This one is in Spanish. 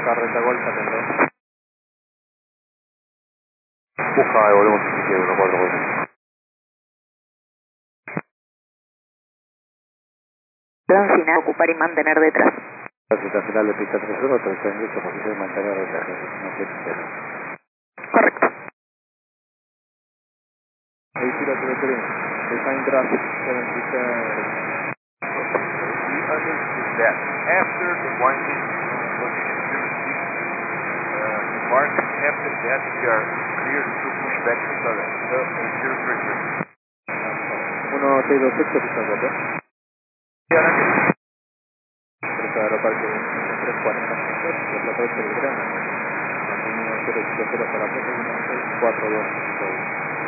Carreta Golf, atento. Busca, devolvemos si quiere, 1-4-4. Plan final, ocupar y mantener detrás. Receta final de pista 3-1, 38, posición de mantener detrás, no se entera. Correcto. 8033, define traffic 77. We understood that after the winding position 06, mark after that we are clear to push back to Sarah, 033. 1628, pista 4. Y ahora que Cerca de aeroparque 340 metros, la plata de Belgrano. Mantenimiento 080 para la plaza 1642.